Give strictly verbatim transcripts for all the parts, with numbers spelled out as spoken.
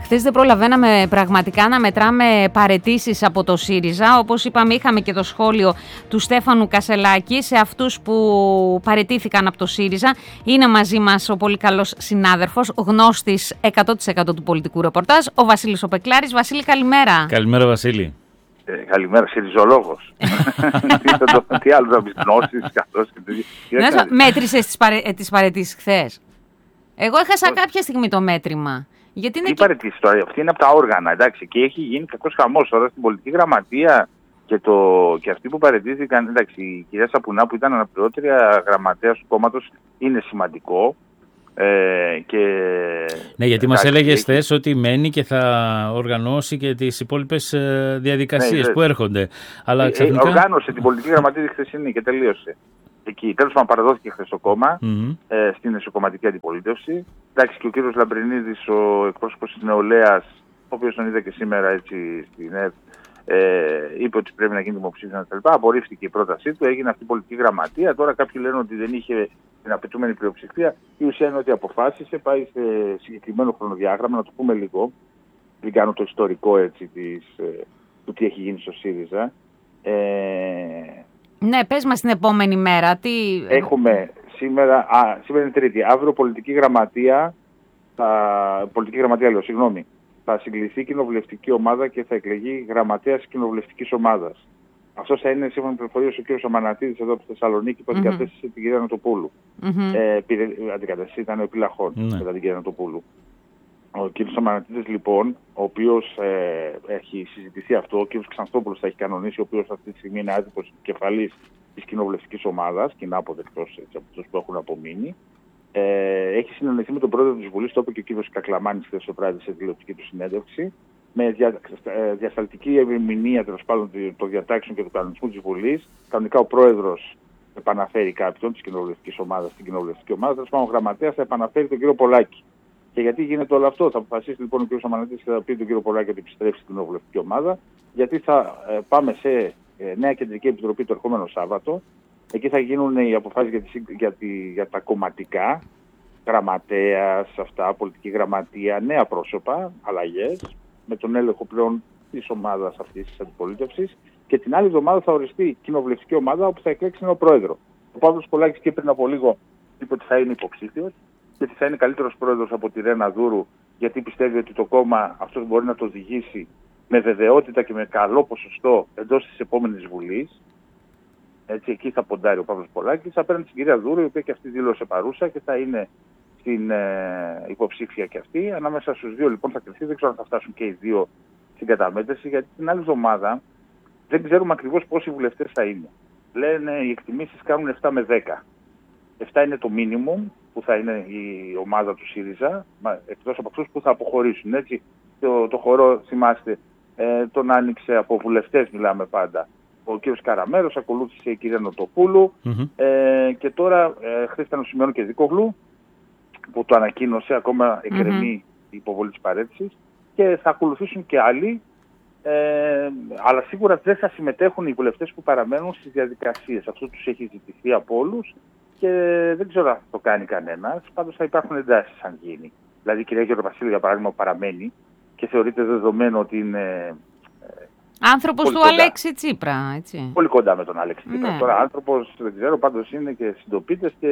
Χθες δεν προλαβαίναμε πραγματικά να μετράμε παραιτήσεις από το ΣΥΡΙΖΑ. Όπως είπαμε, είχαμε και το σχόλιο του Στέφανου Κασελάκη σε αυτούς που παραιτήθηκαν από το ΣΥΡΙΖΑ. Είναι μαζί μας ο πολύ καλός συνάδελφος, γνώστης εκατό τοις εκατό του πολιτικού ρεπορτάζ, ο Βασίλης ο Πεκλάρης. Βασίλη, καλημέρα. Καλημέρα, Βασίλη. Ε, καλημέρα, συριζολόγος. Τι άλλο να πεις, γνώσεις, καθώς και τέτοια. Μέτρησες τις, παρε... τις παραιτήσεις χθες? Εγώ έχασα κάποια στιγμή το μέτρημα. Γιατί είναι τι και... παραιτήσεις τώρα, αυτή είναι από τα όργανα, εντάξει, και έχει γίνει κακός χαμός τώρα στην πολιτική γραμματεία και, το... και αυτοί που παραιτήθηκαν, εντάξει, η κυρία Σαπουνά που ήταν αναπληρώτρια γραμματέας του κόμματος είναι σημαντικό. Ε, και... Ναι, γιατί μας έλεγες χθες ότι μένει και θα οργανώσει και τις υπόλοιπες διαδικασίες ναι, που έρχονται. Αλλά ε, ξαφνικά... Οργάνωσε την πολιτική γραμματεία τη χθεσινή και τελείωσε. Εκεί. Τέλος πάντων, παραδόθηκε χθες το κόμμα mm-hmm. ε, στην εσωκομματική αντιπολίτευση. Εντάξει, και ο κύριος Λαμπρινίδης, ο εκπρόσωπος της νεολαίας, ο οποίος τον είδα και σήμερα έτσι στην ΕΡΤ, ε, είπε ότι πρέπει να γίνει δημοψήφισμα κτλ. Απορρίφθηκε η πρότασή του, έγινε αυτή η πολιτική γραμματεία. Τώρα κάποιοι λένε ότι δεν είχε την απαιτούμενη πλειοψηφία. Η ουσία είναι ότι αποφάσισε, πάει σε συγκεκριμένο χρονοδιάγραμμα, να το πούμε λίγο. Δεν κάνω το ιστορικό έτσι της, του τι έχει γίνει στο ΣΥΡΙΖΑ. Ε, ναι, πες μας την επόμενη μέρα. Τι... Έχουμε σήμερα, α, σήμερα είναι Τρίτη, αύριο πολιτική γραμματεία, θα, πολιτική γραμματεία λέω, συγγνώμη, θα συγκληθεί κοινοβουλευτική ομάδα και θα εκλεγεί γραμματέας κοινοβουλευτικής ομάδας. Αυτό θα είναι σύμφωνα με πληροφορίες ο κ. Αμανατίδης εδώ από τη Θεσσαλονίκη που mm-hmm. αντικατέστησε την κυρία Νοτοπούλου. Mm-hmm. Ε, αντικατέστησε, ήταν ο επιλαχών mm-hmm. μετά την κυρία Νοτοπούλου. Ο κ. Αμανατίδης λοιπόν, ο οποίος ε, έχει συζητηθεί αυτό, ο κ. Ξανθόπουλος θα έχει κανονίσει, ο οποίος αυτή τη στιγμή είναι άτυπος κεφαλής της κοινοβουλευτικής ομάδας και είναι αποδεκτός από αυτούς που έχουν απομείνει. Ε, έχει συνεννοηθεί με τον πρόεδρο της Βουλής, το είπε και ο κ. Κακλαμάνης χθες το βράδυ σε τηλεοπτική του συνέντευξη, με δια, διασταλτική ερμηνεία τέλος πάντων των διατάξεων και του κανονισμού της Βουλής. Κανονικά ο πρόεδρος επαναφέρει κάποιον της κοινοβουλευτικής ομάδας στην κοινοβουλευτική ομάδα. Τέλος πάντων ο γραμματέας θα επαναφέρει τον κύριο Πολάκη. Και γιατί γίνεται όλο αυτό? Θα αποφασίσει λοιπόν ο κ. Αμανατίδης και θα πει τον κύριο Πολάκη ότι επιστρέψει στην κοινοβουλευτική ομάδα, γιατί θα ε, πάμε σε ε, νέα κεντρική επιτροπή το ερχόμενο Σάββατο. Εκεί θα γίνουν οι αποφάσεις για, τη, για, τη, για τα κομματικά, γραμματέας, αυτά, πολιτική γραμματεία, νέα πρόσωπα, αλλαγές, με τον έλεγχο πλέον της ομάδας αυτής της αντιπολίτευσης. Και την άλλη εβδομάδα θα οριστεί η κοινοβουλευτική ομάδα όπου θα εκλέξει ένα πρόεδρο. Ο Παύλος Πολάκης και πριν από λίγο είπε ότι θα είναι υποψήφιος και ότι θα είναι καλύτερος πρόεδρος από τη Ρένα Δούρου, γιατί πιστεύει ότι το κόμμα αυτό μπορεί να το οδηγήσει με βεβαιότητα και με καλό ποσοστό εντός της επόμενης Βουλής. Έτσι, εκεί θα ποντάρει ο Παύλος Πολάκης απέναντι στην κυρία Δούρου, η οποία και αυτή δήλωσε παρούσα και θα είναι στην ε, υποψήφια και αυτή. Ανάμεσα στους δύο λοιπόν θα κρυφθεί, δεν ξέρω αν θα φτάσουν και οι δύο στην καταμέτρηση, γιατί την άλλη εβδομάδα δεν ξέρουμε ακριβώς πόσοι βουλευτές θα είναι. Λένε οι εκτιμήσεις κάνουν επτά με δέκα. επτά είναι το minimum που θα είναι η ομάδα του ΣΥΡΙΖΑ, εκτός από αυτούς που θα αποχωρήσουν. Έτσι, το, το χορό, θυμάστε, ε, τον άνοιξε από βουλευτές, μιλάμε πάντα. Ο κ. Καραμέρος, ακολούθησε η κυρία Νοτοπούλου mm-hmm. ε, και τώρα ε, χθες ήταν ο Σημειών και Δικόγλου που το ανακοίνωσε, ακόμα εκκρεμεί mm-hmm. η υποβολή της παραίτησης και θα ακολουθήσουν και άλλοι, ε, αλλά σίγουρα δεν θα συμμετέχουν οι βουλευτές που παραμένουν στις διαδικασίες. Αυτό τους έχει ζητηθεί από όλους και δεν ξέρω αν θα το κάνει κανένας, πάντως θα υπάρχουν εντάσεις αν γίνει. Δηλαδή η κυρία Γεροβασίλη για παράδειγμα παραμένει και θεωρείται δεδομένο ότι είναι... Άνθρωπος του κοντά. Αλέξη Τσίπρα, έτσι. Πολύ κοντά με τον Αλέξη Τσίπρα. Ναι. Τώρα άνθρωπος, δεν ξέρω, πάντως είναι και συντοπίτες και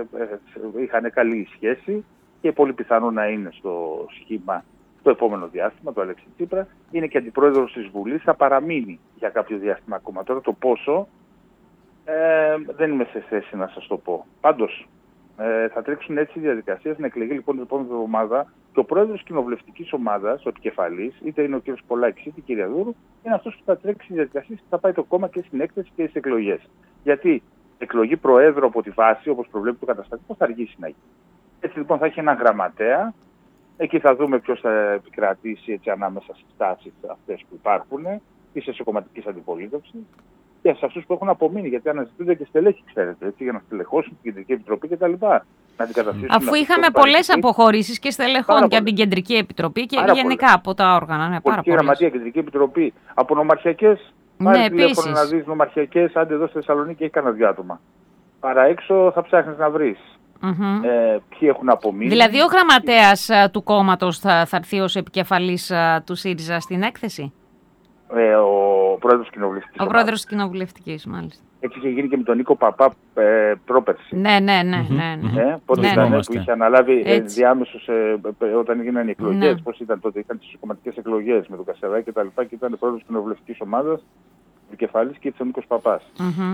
ε, είχαν καλή σχέση και πολύ πιθανό να είναι στο σχήμα το επόμενο διάστημα, το Αλέξη Τσίπρα. Είναι και αντιπρόεδρος της Βουλής, θα παραμείνει για κάποιο διάστημα ακόμα. Τώρα το πόσο ε, δεν είμαι σε θέση να σας το πω. Πάντως ε, θα τρέξουν έτσι οι διαδικασίες να εκλεγεί λοιπόν την επόμενη εβδομάδα και ο πρόεδρος της κοινοβουλευτικής ομάδας, ο επικεφαλής, είτε είναι ο κ. Πολάκης είτε η κυρία Δούρου, είναι αυτός που θα τρέξει τις διαδικασίες και θα πάει το κόμμα και στην έκθεση και στις εκλογές. Γιατί εκλογή προέδρου από τη βάση, όπως προβλέπει το καταστατικό, θα αργήσει να γίνει. Έτσι λοιπόν θα έχει έναν γραμματέα, εκεί θα δούμε ποιος θα επικρατήσει έτσι, ανάμεσα στις τάσεις αυτές που υπάρχουν, της εσωκομματικής αντιπολίτευσης και σε αυτούς που έχουν απομείνει, γιατί αναζητούνται και στελέχη, ξέρετε, έτσι, για να στελεχώσουν την Κεντρική Επιτροπή κτλ. Αφού είχαμε πολλές αποχωρήσεις και στελεχών και από την Κεντρική Επιτροπή και πάρα γενικά πολλές. Από τα όργανα. Ναι, Πολιτική Γραμματεία, Κεντρική Επιτροπή, από νομαρχιακές. Ναι, πάρει τηλέφωνο να δεις νομαρχιακές, άντε εδώ στη Θεσσαλονίκη έχει κανένα δυο άτομα. Παρά έξω θα ψάχνεις να βρεις. Mm-hmm. Ε, ποιοι έχουν απομείνει. Δηλαδή ο γραμματέας του κόμματος θα, θα έρθει ως επικεφαλής του ΣΥΡΙΖΑ στην έκθεση. Ε, ο πρόεδρος της κοινοβουλευτικής. Ο πρόεδρος της κοινοβουλευτικής, μάλιστα. Έτσι είχε γίνει και με τον Νίκο Παπά ε, πρόπερση. Ναι, ναι, ναι. ναι, ναι. Ε, πότε ναι, ήταν ναι. που είχε αναλάβει ε, διάμεσος ε, ε, όταν έγιναν οι εκλογές. Ναι. Πώς ήταν τότε, ήταν τις κομματικές εκλογές με τον Κασελάκη και τα λοιπά και ήταν πρόεδρος της κοινοβουλευτικής ομάδας, επικεφαλής και ήταν ο Νίκος Παπάς. Mm-hmm.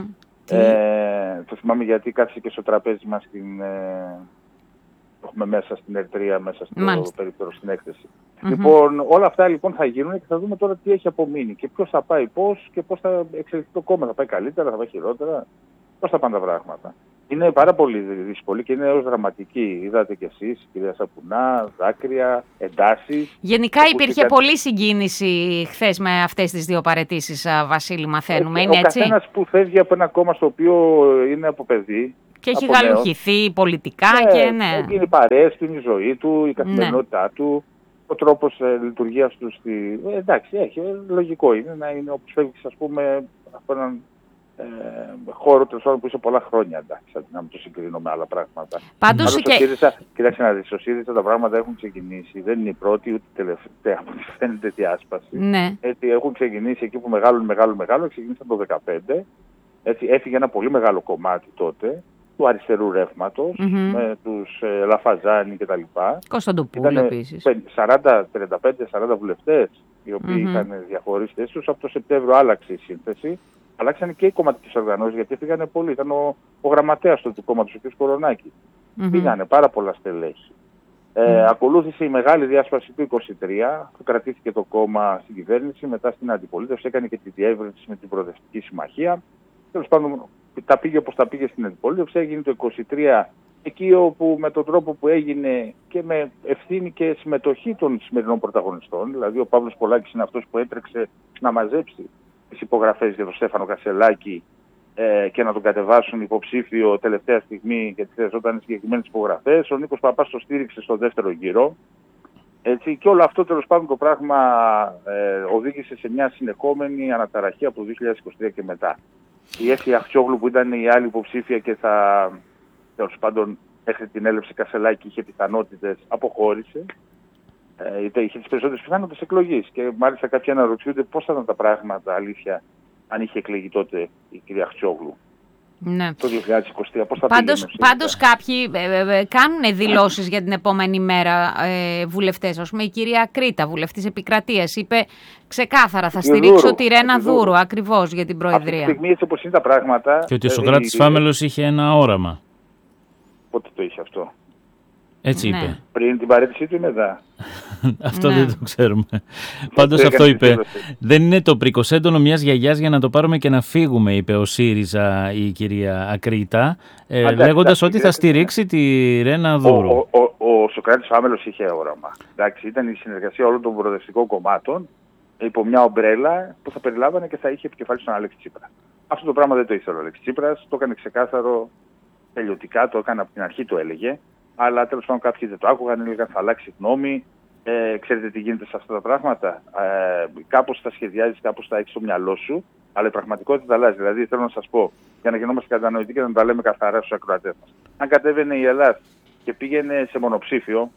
Ε, το θυμάμαι γιατί κάθισε και στο τραπέζι μας στην... Ε, έχουμε μέσα στην Ερτρία, μέσα στο περίπτερο στην έκθεση. Mm-hmm. Λοιπόν, όλα αυτά λοιπόν θα γίνουν και θα δούμε τώρα τι έχει απομείνει και ποιος θα πάει πώς και πώς θα εξελιχθεί το κόμμα. Θα πάει καλύτερα, θα πάει χειρότερα, πώς θα πάνε τα πράγματα. Είναι πάρα πολύ δύσκολη και είναι έως δραματική. Είδατε κι εσείς, κυρία Σαπουνά, δάκρυα, εντάσεις. Γενικά υπήρχε κάτι... πολλή συγκίνηση χθες με αυτές τις δύο παραιτήσεις, Βασίλη, μαθαίνουμε. Είναι ο έτσι. Ο καθένας που φεύγει από ένα κόμμα στο οποίο είναι από παιδί. Και έχει γαλουχηθεί πολιτικά ναι, και ναι. Είναι οι παρέες του, είναι η ζωή του, η καθημερινότητά ναι. του, ο τρόπος ε, λειτουργίας του. Στη... Ε, εντάξει, έχει, ε, λογικό είναι να είναι όπως φεύγεις, ας πούμε, από έναν ε, χώρο τέλος που είσαι πολλά χρόνια, εντάξει, να μην το συγκρίνω με άλλα πράγματα. Πάντως και... ΣΥΡΙΖΑ, κοιτάξτε να δεις, στο ΣΥΡΙΖΑ τα πράγματα έχουν ξεκινήσει, δεν είναι η πρώτη ούτε η τελευταία, από ό,τι φαίνεται διάσπαση. Ναι. Έτσι, έχουν ξεκινήσει εκεί που μεγάλο, μεγάλο, μεγάλο, ξεκινήσαν το δύο χιλιάδες δεκαπέντε, έτσι, έφυγε ένα πολύ μεγάλο κομμάτι τότε, του αριστερού ρεύματος, mm-hmm. με τους ε, Λαφαζάνη και τα λοιπά. Κωνσταντοπούλου επίσης. σαράντα, τριάντα πέντε σαράντα βουλευτές οι οποίοι mm-hmm. είχαν διαχωρίσει θέσεις τους. Από το Σεπτέμβριο άλλαξε η σύνθεση. Αλλάξανε και οι κομματικές οργανώσεις γιατί πήγανε πολλοί. Ήταν ο, ο γραμματέας του κόμματος, ο κ. Κορονάκη. Mm-hmm. Πήγανε πάρα πολλά στελέχη. Ε, mm-hmm. Ακολούθησε η μεγάλη διάσπαση του είκοσι τρία, που κρατήθηκε το κόμμα στην κυβέρνηση, μετά στην αντιπολίτευση, έκανε και τη διεύρυνση με την Προοδευτική Συμμαχία. Τέλος πάντων, τα πήγε όπως τα πήγε στην αντιπολίτευση, έγινε το είκοσι τρία εκεί όπου με τον τρόπο που έγινε και με ευθύνη και συμμετοχή των σημερινών πρωταγωνιστών, δηλαδή ο Παύλος Πολάκης είναι αυτός που έτρεξε να μαζέψει τις υπογραφές για τον Στέφανο Κασελάκη ε, και να τον κατεβάσουν υποψήφιο τελευταία στιγμή γιατί χρειαζόταν συγκεκριμένες υπογραφές. Ο Νίκος Παπάς το στήριξε στο δεύτερο γύρο. Έτσι, και όλο αυτό τέλος πάντων το πράγμα ε, οδήγησε σε μια συνεχόμενη αναταραχή από το δύο χιλιάδες είκοσι τρία και μετά. Η Έφη Αχτσόγλου που ήταν η άλλη υποψήφια και θα, τέλος πάντων, μέχρι την έλευση Κασελάκη είχε πιθανότητες, αποχώρησε. Ε, είχε τις περισσότερες πιθανότητες εκλογής και μάλιστα κάποιοι αναρωτιούνται πώς θα ήταν τα πράγματα, αλήθεια, αν είχε εκλεγεί τότε η κυρία Αχτσόγλου. Ναι. Το δύο χιλιάδες είκοσι τρία, πώς θα πάντως, πήγαινε. Πάντως κάποιοι ε, ε, κάνουν δηλώσεις για την επόμενη μέρα ε, βουλευτές. Ας πούμε η κυρία Κρήτα, βουλευτής Επικρατείας, είπε ξεκάθαρα θα στηρίξω τη Ρένα Δούρου ακριβώς για την Προεδρία. Αυτή τη στιγμή έτσι όπως είναι τα πράγματα... Και ότι ο Σωκράτης ε, Φάμελος είχε ένα όραμα. Πότε το είχε αυτό? Έτσι ναι. είπε. Πριν την παρέτησή του ή μετά? Αυτό ναι. δεν το ξέρουμε. Πάντως αυτό είπε. Δεν είναι το πρικοσέντονο μιας γιαγιάς για να το πάρουμε και να φύγουμε, είπε ο ΣΥΡΙΖΑ η κυρία Ακρίτα, ε, λέγοντας ότι θα στηρίξει τη Ρένα Δούρου. Ο, ο, ο, ο Σωκράτης Φάμελος είχε όραμα. Εντάξει, ήταν η συνεργασία όλων των προοδευτικών κομμάτων υπό μια ομπρέλα που θα περιλάμβανε και θα είχε επικεφαλής τον Αλέξη Τσίπρα. Αυτό το πράγμα δεν το ήθελε ο Αλέξη Τσίπρας, το έκανε ξεκάθαρο, τελειωτικά, το έκανε από την αρχή, το έλεγε. Αλλά τέλος πάντων κάποιοι δεν το άκουγαν, έλεγαν θα αλλάξει γνώμη. Ε, ξέρετε τι γίνεται σε αυτά τα πράγματα. Ε, κάπως τα σχεδιάζεις, κάπως τα έχεις στο μυαλό σου, αλλά η πραγματικότητα αλλάζει. Δηλαδή θέλω να σας πω, για να γινόμαστε κατανοητοί και να τα λέμε καθαρά στους ακροατές μας. Αν κατέβαινε η Ελλάδα και πήγαινε σε μονοψήφιο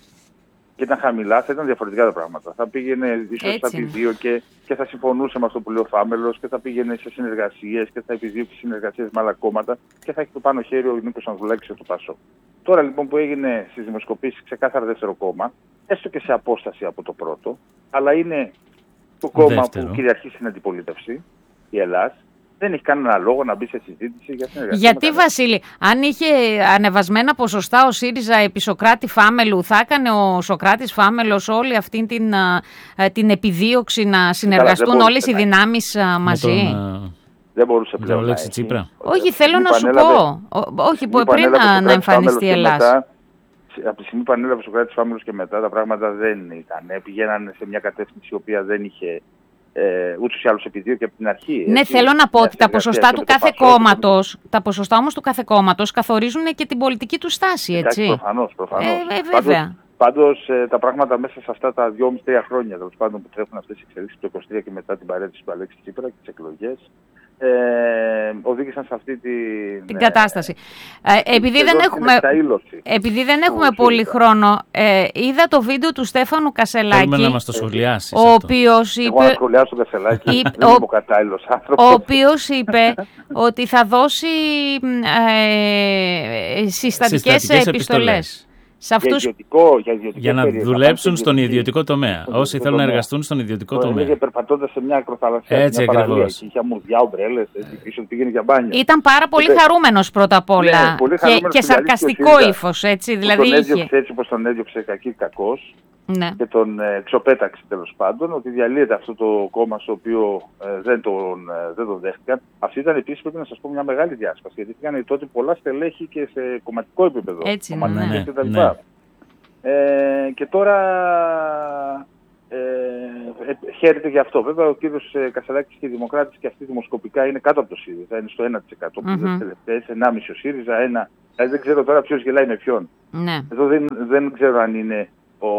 και ήταν χαμηλά, θα ήταν διαφορετικά τα πράγματα. Θα πήγαινε ίσως στα πι δύο και, και θα συμφωνούσε με αυτό που λέει ο Φάμελος και θα πήγαινε σε συνεργασίες και θα επιδιώξει συνεργασίες με άλλα κόμματα και θα έχει το πάνω χέρι ο Νίκος Ανδρουλάκης του Πασόκ. Τώρα λοιπόν που έγινε στις δημοσκοπήσεις ξεκάθαρα δεύτερο κόμμα, έστω και σε απόσταση από το πρώτο, αλλά είναι το κόμμα δεύτερο που κυριαρχεί στην αντιπολίτευση, η Ελλάδα, δεν έχει κανένα λόγο να μπει σε συζήτηση για συνεργασία. Γιατί, Βασίλη, αν είχε ανεβασμένα ποσοστά ο ΣΥΡΙΖΑ επί Σωκράτη Φάμελου, θα έκανε ο Σωκράτης Φάμελος όλη αυτή την, την επιδίωξη να συνεργαστούν όλες οι δυνάμεις μαζί? Τον, δεν μπορούσε πλέον να έχει. Τσίπρα. Όχι, θέλω να σου πω. Όχι, πριν να εμφανιστεί η Ελλάδα. Από τη στιγμή που ανέλαβε ο Σωκράτης Φάμελος και μετά τα πράγματα δεν ήταν. Πηγαίνανε σε μια κατεύθυνση η οποία δεν είχε ε, ούτως ή άλλως επιδίωκε από την αρχή. Ναι, έτσι, θέλω να πω ότι τα ποσοστά του κάθε κόμματος, τα ποσοστά όμως του κάθε κόμματος καθορίζουν και την πολιτική του στάση, έτσι. Εντάξει, προφανώς, προφανώς. Ε, ε, βέβαια. Πάντως ε, τα πράγματα μέσα σε αυτά τα δυόμισι τρία χρόνια τέλος πάντων που τρέχουν αυτές οι εξελίξεις το είκοσι τρία και μετά την παρέτηση του Αλέξη Τσίπρα και τις εκλογές ε, οδήγησαν σε αυτή την, την κατάσταση. Ε, επειδή, δεν έχουμε, επειδή δεν έχουμε πολύ χρόνο, ε, είδα το βίντεο του Στέφανου Κασελάκη. Θέλουμε να μας το σχολιάσεις. Ο οποίος είπε, Εγώ να σχολιάσω τον Κασελάκη, είπε, δεν είμαι ο κατάλληλος άνθρωπος. Ο οποίος είπε ότι θα δώσει ε, συστατικές επιστολές. επιστολές. Σε αυτούς... για, ιδιωτικό, για, για να δουλέψουν στον ιδιωτικό τομέα. Στον Όσοι θέλουν να εργαστούν στον ιδιωτικό το τομέα. Έλεγε περπατώντας σε μια ακροθαλασσιά, έτσι μια παραλία, και είχε αμμουδιά, ομπρέλες, πίσω πήγαινε για μπάνια. Ήταν πάρα πολύ και... χαρούμενος πρώτα απ' όλα. Ναι, και, και σαρκαστικό ύφος, έτσι. Δηλαδή τον είχε. έδιωξε έτσι όπως τον έδιωξε κακή κακός. Ναι. Και τον ε, ξοπέταξε τέλος πάντων, ότι διαλύεται αυτό το κόμμα στο οποίο ε, δεν, τον, ε, δεν τον δέχτηκαν. Αυτή ήταν επίσης, πρέπει να σας πω, μια μεγάλη διάσπαση, γιατί είχαν τότε πολλά στελέχη και σε κομματικό επίπεδο. Έτσι, ναι, ναι, ναι. Ε, και τώρα ε, ε, χαίρεται γι' αυτό. Βέβαια ο κύριος Κασελάκης και οι Δημοκράτες και αυτοί δημοσκοπικά είναι κάτω από το ΣΥΡΙΖΑ, είναι στο ένα τοις εκατό που mm-hmm. τελευταίες, ενάμιση τοις εκατό ο ΣΥΡΙΖΑ, ένα. Δηλαδή δεν ξέρω τώρα ποιος γελάει με ποιον. Ναι. Εδώ δεν, δεν ξέρω αν είναι ο,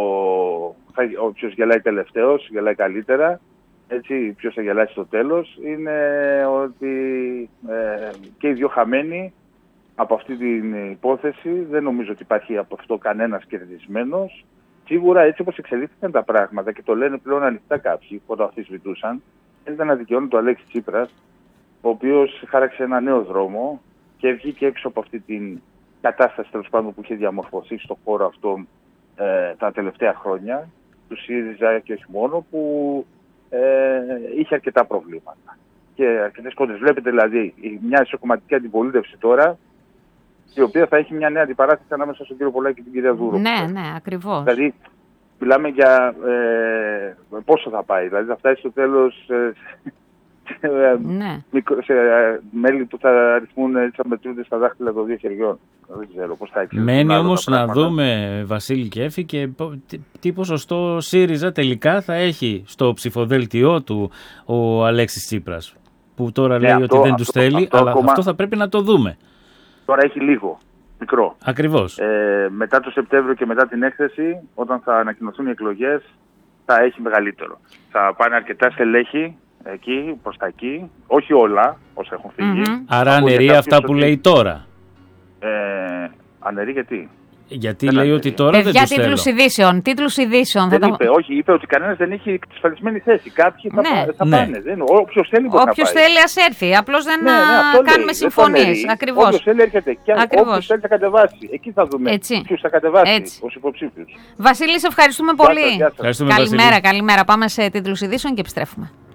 ο ποιος γελάει τελευταίος, γελάει καλύτερα, έτσι, ποιος θα γελάσει στο τέλος. Είναι ότι ε, και οι δυο χαμένοι από αυτή την υπόθεση. Δεν νομίζω ότι υπάρχει από αυτό κανένας κερδισμένος. Σίγουρα έτσι όπως εξελίχθηκαν τα πράγματα και το λένε πλέον ανοιχτά κάποιοι όταν αμφισβητούσαν, δεν ήταν αδικαιώνει το Αλέξη Τσίπρας, ο οποίος χάραξε ένα νέο δρόμο και βγήκε έξω από αυτή την κατάσταση τέλος πάντων που είχε διαμορφωθεί στον χώρο αυτό ε, τα τελευταία χρόνια του ΣΥΡΙΖΑ και όχι μόνο, που ε, είχε αρκετά προβλήματα και αρκετές κόντρες. Βλέπετε δηλαδή μια ισοκομματική αντιπολίτευση τώρα, η οποία θα έχει μια νέα αντιπαράθεση ανάμεσα στον κύριο Πολάκη και την κυρία Δούρου. Ναι, ναι, ακριβώς. Δηλαδή, μιλάμε για ε, πόσο θα πάει. Δηλαδή, θα φτάσει στο τέλος ε, ναι. σε ε, μέλη που θα αριθμούν, έτσι θα μετρούνται στα δάχτυλα των δύο χεριών. Δεν ξέρω πώς θα εξελιχθούν. Μένει όμως να δούμε, Βασίλη και Έφη, και τι, τι ποσοστό ΣΥΡΙΖΑ τελικά θα έχει στο ψηφοδέλτιό του ο Αλέξης Τσίπρας. Που τώρα ναι, λέει αυτό, ότι δεν αυτό, τους θέλει, αυτό, αλλά ακόμα... αυτό θα πρέπει να το δούμε. Τώρα έχει λίγο, μικρό. Ακριβώς. Ε, μετά το Σεπτέμβριο και μετά την έκθεση, όταν θα ανακοινωθούν οι εκλογές, θα έχει μεγαλύτερο. Θα πάνε αρκετά στελέχη εκεί, προς τα εκεί, όχι όλα όσα έχουν φύγει. Mm-hmm. Άρα αναιρεί αυτά που ότι... λέει τώρα. Ε, αναιρεί γιατί. Γιατί δεν λέει ότι τώρα δεν για τους θέλω. τίτλους ειδήσεων. Τίτλους ειδήσεων. Δεν θα είπε, τα... όχι, είπε ότι κανένας δεν έχει εξασφαλισμένη θέση. Κάποιοι θα, ναι. θα ναι. πάνε. Δεν, όποιος θέλει μπορεί όποιος να πάει. θέλει ας έρθει. Απλώς δεν ναι, ναι, κάνουμε λέει, συμφωνίες. Ακριβώς. Όποιος θέλει έρχεται. Και όποιος θέλει θα κατεβάσει. Εκεί θα δούμε ποιους θα κατεβάσει ως υποψήφιους. Βασίλη, σε ευχαριστούμε πολύ. Γεια σας, γεια σας. Καλημέρα, καλημέρα. Πάμε σε τίτλους ειδήσεων και επιστρέφουμε.